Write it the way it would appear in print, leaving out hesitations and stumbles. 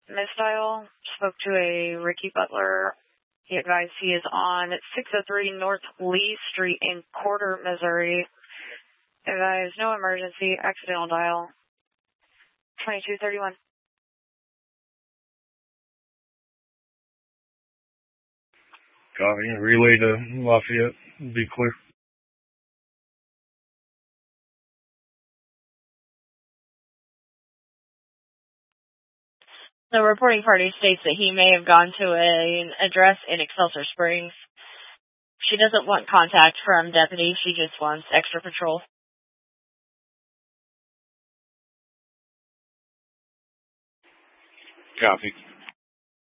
misdial. Spoke to a Ricky Butler. He advised he is on 603 North Lee Street in Corder, Missouri. Advised no emergency, accidental dial. 2231. Copy. Relay to Lafayette. Be clear. The reporting party states that he may have gone to an address in Excelsior Springs. She doesn't want contact from deputies. She just wants extra patrol. Copy.